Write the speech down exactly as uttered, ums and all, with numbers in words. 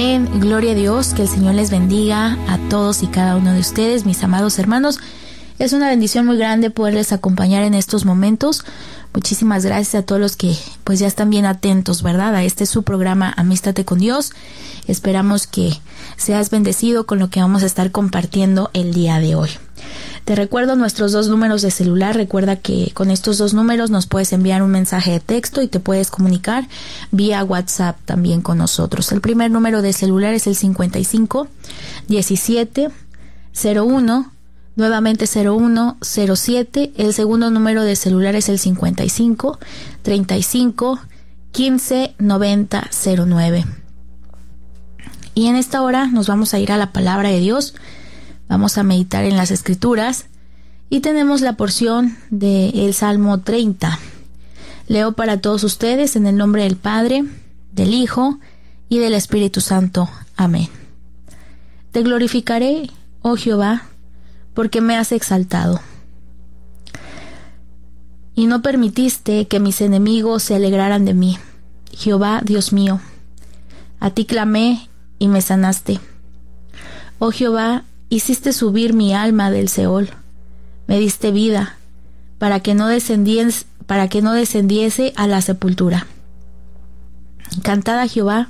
Amén. Gloria a Dios. Que el Señor les bendiga a todos y cada uno de ustedes, mis amados hermanos. Es una bendición muy grande poderles acompañar en estos momentos. Muchísimas gracias a todos los que pues ya están bien atentos, ¿verdad? A este su programa Amístate con Dios. Esperamos que seas bendecido con lo que vamos a estar compartiendo el día de hoy. Te recuerdo nuestros dos números de celular. Recuerda que con estos dos números nos puedes enviar un mensaje de texto y te puedes comunicar vía WhatsApp también con nosotros. El primer número de celular es el cincuenta y cinco, diecisiete, cero uno, nuevamente cero uno, cero siete. El segundo número de celular es el cincuenta y cinco, treinta y cinco, quince, noventa, cero nueve. Y en esta hora nos vamos a ir a la palabra de Dios. Vamos a meditar en las Escrituras y tenemos la porción del Salmo treinta. Leo para todos ustedes en el nombre del Padre, del Hijo y del Espíritu Santo. Amén. Te glorificaré, oh Jehová, porque me has exaltado. Y no permitiste que mis enemigos se alegraran de mí. Jehová, Dios mío, a ti clamé y me sanaste. Oh Jehová, hiciste subir mi alma del Seol, me diste vida, para que no descendiese, para que no descendiese a la sepultura. Cantad a Jehová,